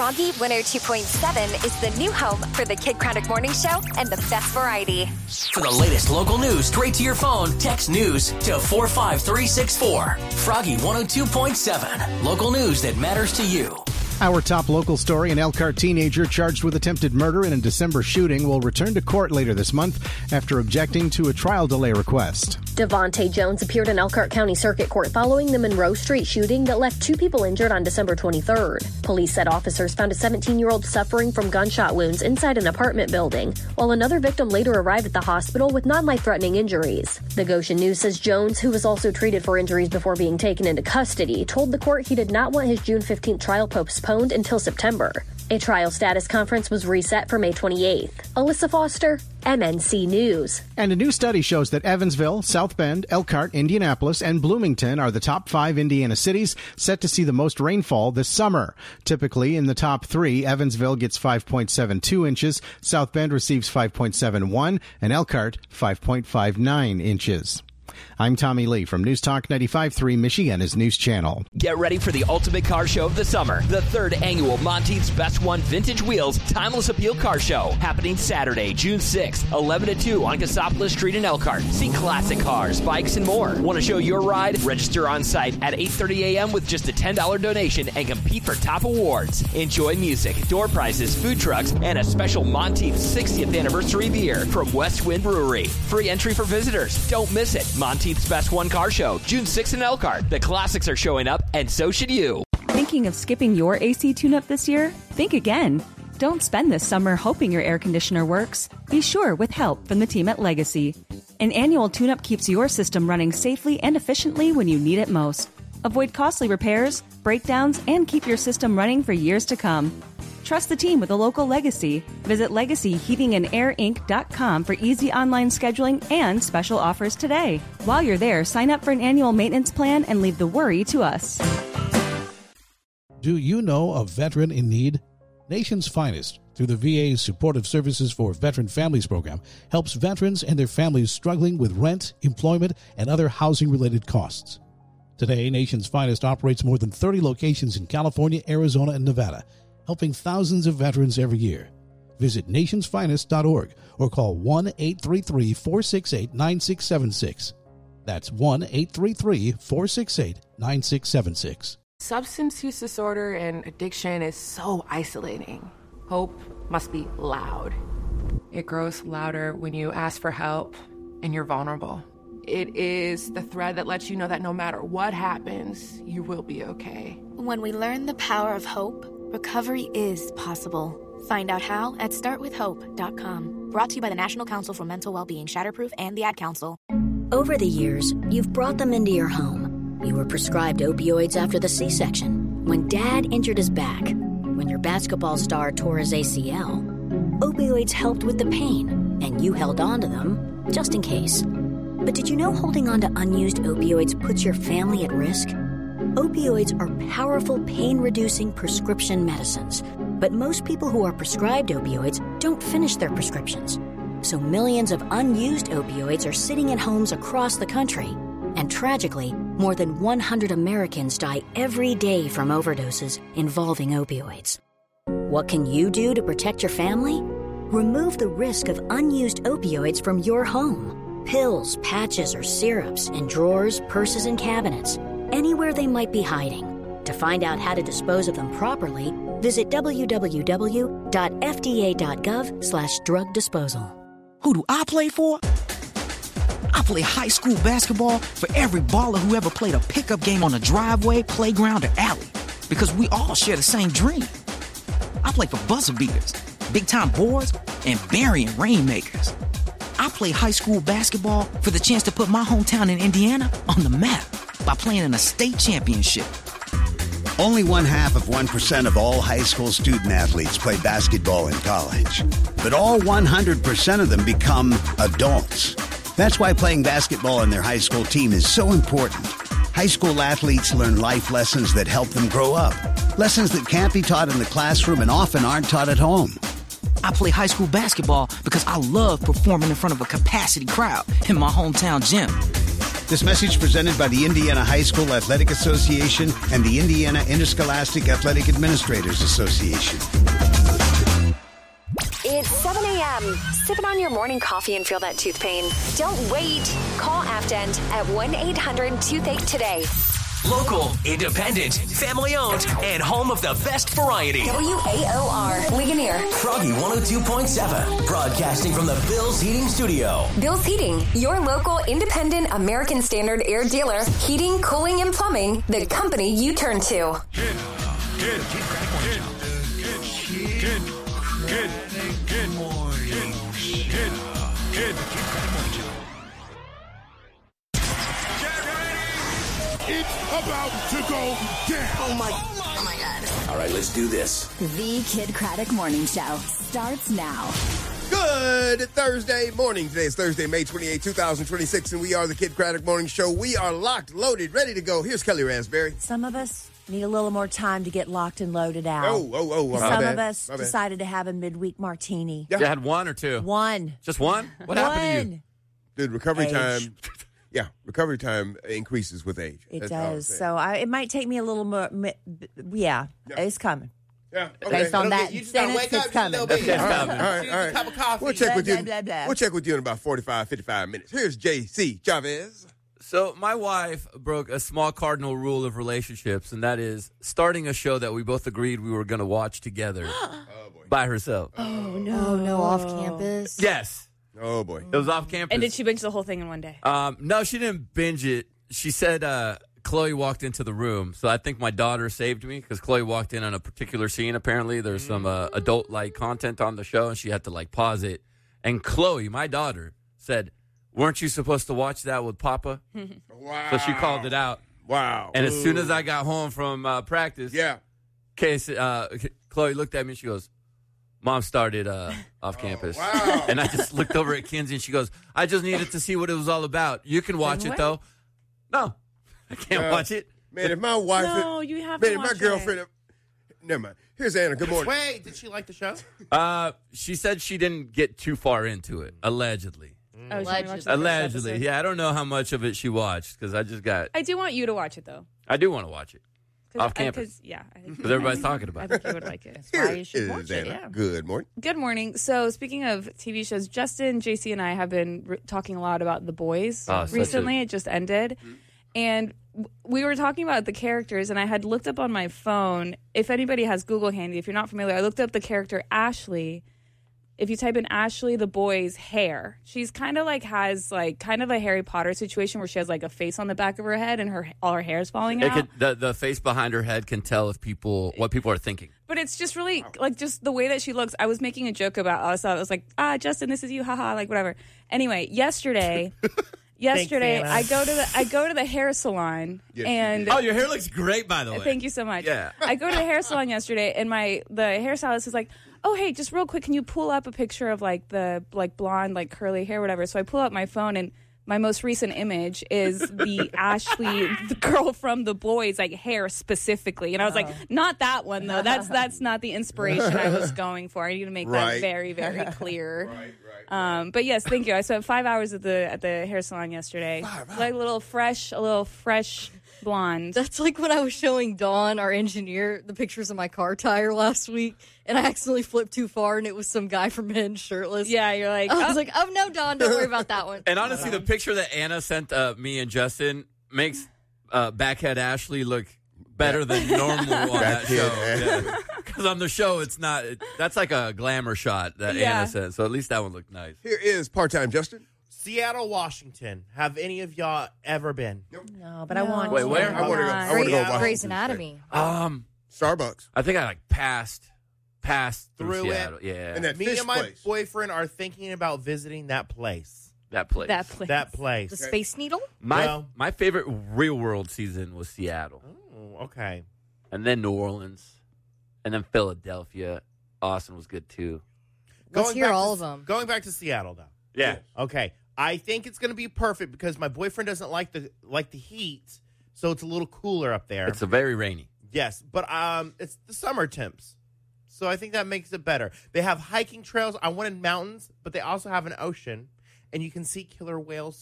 Froggy 102.7 is the new home for the Kid Craddock Morning Show and the best variety. For the latest local news straight to your phone, text news to 45364. Froggy 102.7. Local news that matters to you. Our top local story, an Elkhart teenager charged with attempted murder in a December shooting will return to court later this month after objecting to a trial delay request. Devontae Jones appeared in Elkhart County Circuit Court following the Monroe Street shooting that left 2 people injured on December 23rd. Police said officers found a 17-year-old suffering from gunshot wounds inside an apartment building, while another victim later arrived at the hospital with non-life-threatening injuries. The Goshen News says Jones, who was also treated for injuries before being taken into custody, told the court he did not want his June 15th trial postponed until September. A trial status conference was reset for May 28th. Alyssa Foster, MNC News. And a new study shows that Evansville, South Bend, Elkhart, Indianapolis, and Bloomington are the top 5 Indiana cities set to see the most rainfall this summer. Typically, in the top 3, Evansville gets 5.72 inches, South Bend receives 5.71, and Elkhart 5.59 inches. I'm Tommy Lee from News Talk 95.3 Michiana's News Channel. Get ready for the ultimate car show of the summer. The 3rd annual Monteith's Best One Vintage Wheels Timeless Appeal Car Show. Happening Saturday, June 6th, 11 to 2 on Cassopolis Street in Elkhart. See classic cars, bikes, and more. Want to show your ride? Register on site at 8:30 a.m. with just a $10 donation and compete for top awards. Enjoy music, door prizes, food trucks, and a special Monteith's 60th anniversary beer from West Wind Brewery. Free entry for visitors. Don't miss it. Monteith's Best One Car Show, June 6th in Elkhart. The classics are showing up, and so should you. Thinking of skipping your AC tune-up this year? Think again. Don't spend this summer hoping your air conditioner works. Be sure with help from the team at Legacy. An annual tune-up keeps your system running safely and efficiently when you need it most. Avoid costly repairs, breakdowns, and keep your system running for years to come. Trust the team with a local Legacy. Visit LegacyHeatingandAirInc.com for easy online scheduling and special offers today. While you're there, sign up for an annual maintenance plan and leave the worry to us. Do you know a veteran in need? Nation's Finest, through the VA's Supportive Services for Veteran Families program, helps veterans and their families struggling with rent, employment, and other housing-related costs. Today, Nation's Finest operates more than 30 locations in California, Arizona, and Nevada, helping thousands of veterans every year. Visit nationsfinest.org or call 1-833-468-9676. That's 1-833-468-9676. Substance use disorder and addiction is so isolating. Hope must be loud. It grows louder when you ask for help and you're vulnerable. It is the thread that lets you know that no matter what happens, you will be okay. When we learn the power of hope, recovery is possible. Find out how at startwithhope.com. Brought to you by the National Council for Mental Wellbeing, Shatterproof, and the Ad Council. Over the years, you've brought them into your home. You were prescribed opioids after the C-section, when Dad injured his back, when your basketball star tore his ACL. Opioids helped with the pain, and you held on to them just in case. But did you know holding on to unused opioids puts your family at risk? Opioids are powerful pain-reducing prescription medicines, but most people who are prescribed opioids don't finish their prescriptions. So millions of unused opioids are sitting in homes across the country. And tragically, more than 100 Americans die every day from overdoses involving opioids. What can you do to protect your family? Remove the risk of unused opioids from your home. Pills, patches, or syrups in drawers, purses, and cabinets, anywhere they might be hiding. To find out how to dispose of them properly, visit www.fda.gov/drug disposal. Who do I play for? I play high school basketball for every baller who ever played a pickup game on a driveway, playground, or alley. Because we all share the same dream. I play for buzzer beaters, big-time boards, and burying rainmakers. I play high school basketball for the chance to put my hometown in Indiana on the map by playing in a state championship. Only 0.5% of all high school student athletes play basketball in college. But all 100% of them become adults. That's why playing basketball on their high school team is so important. High school athletes learn life lessons that help them grow up. Lessons that can't be taught in the classroom and often aren't taught at home. I play high school basketball because I love performing in front of a capacity crowd in my hometown gym. This message presented by the Indiana High School Athletic Association and the Indiana Interscholastic Athletic Administrators Association. It's 7 a.m. Sip it on your morning coffee and feel that tooth pain. Don't wait. Call Afdent at 1-800-TOOTHACHE today. Local, independent, family-owned, and home of the best variety. WAOR, Ligonier. Froggy 102.7, broadcasting from the Bill's Heating Studio. Bill's Heating, your local independent American Standard air dealer. Heating, cooling, and plumbing, the company you turn to. Good morning. It's about to go down. Oh my God. All right, let's do this. The Kid Craddock Morning Show starts now. Good Thursday morning. Today is Thursday, May 28, 2026, and we are the Kid Craddock Morning Show. We are locked, loaded, ready to go. Here's Kelly Raspberry. Some of us need a little more time to get locked and loaded out. Some of us decided to have a midweek martini. You had one or two? One. Just one? What happened to you? Dude, recovery Age. time. Yeah, recovery time increases with age. It does. So it might take me a little more. Yeah, it's coming. Yeah, Based on that sentence, it's coming. All right. Cup of coffee. We'll check with you. Blah, blah, blah. We'll check with you in about 45, 55 minutes. Here's JC Chavez. So my wife broke a small cardinal rule of relationships, and that is starting a show that we both agreed we were going to watch together by herself. Oh, no, off campus. Yes. Oh, boy. It was off campus. And did she binge the whole thing in one day? No, she didn't binge it. She said Chloe walked into the room. So I think my daughter saved me because Chloe walked in on a particular scene. Apparently, there's some adult-like content on the show, and she had to, pause it. And Chloe, my daughter, said, "Weren't you supposed to watch that with Papa?" Wow. So she called it out. Wow. And as soon as I got home from practice, Chloe looked at me and she goes, "Mom started off campus." Wow. And I just looked over at Kinsey and she goes, "I just needed to see what it was all about. You can watch it, though." No, I can't watch it. Man, if my wife... No, you have to watch my girlfriend... it. Never mind. Here's Anna. Good morning. Wait, did she like the show? She said she didn't get too far into it, allegedly. Allegedly. Yeah, I don't know how much of it she watched because I just got... I do want you to watch it, though. I do want to watch it. Off campus. Because everybody's talking about it. I think you would like it. Here That's why you should watch is it, Anna. yeah. Good morning. Good morning. So, speaking of TV shows, Justin, JC, and I have been talking a lot about The Boys recently. It just ended. And we were talking about the characters, and I had looked up on my phone. If anybody has Google handy, if you're not familiar, I looked up the character Ashley. If you type in Ashley the Boy's hair, she's kind of has kind of a Harry Potter situation where she has a face on the back of her head and all her hair is falling out. The face behind her head can tell what people are thinking. But it's just really just the way that she looks. I was making a joke about us. I was like, Justin, this is you, haha, whatever. Anyway, yesterday, I go to the hair salon and your hair looks great, by the way. Thank you so much. Yeah. I go to the hair salon yesterday and the hairstylist is like, "Oh, hey, just real quick, can you pull up a picture of the blonde curly hair, whatever?" So I pull up my phone and my most recent image is the Ashley, the girl from The Boys, hair specifically. And I was like, not that one though. That's not the inspiration I was going for. I need to make that very, very clear. Right. But yes, thank you. I spent 5 hours at the hair salon yesterday. A little fresh blonde. That's like when I was showing Dawn, our engineer, the pictures of my car tire last week, and I accidentally flipped too far, and it was some guy from Men's shirtless. Yeah, you're like... I was like, oh, no, Dawn, don't worry about that one. And honestly, the picture that Anna sent me and Justin makes Backhead Ashley look better than normal on that show. Because on the show, it's not... That's like a glamour shot that Anna sent, so at least that one looked nice. Here is part-time Justin. Seattle, Washington. Have any of y'all ever been? No, but I want to. Wait, where? I want to go Washington Grey's Anatomy. Starbucks. I think I passed through Seattle. it. Yeah. And that Me fish and my place. boyfriend are thinking about visiting that place. That place. The Space Needle? My favorite real world season was Seattle. Oh, okay. And then New Orleans. And then Philadelphia. Austin was good too. Let's hear all of them. Going back to Seattle, though. Yeah. Okay. I think it's going to be perfect because my boyfriend doesn't like the heat, so it's a little cooler up there. It's very rainy. Yes, but it's the summer temps, so I think that makes it better. They have hiking trails. I wanted mountains, but they also have an ocean, and you can see killer whales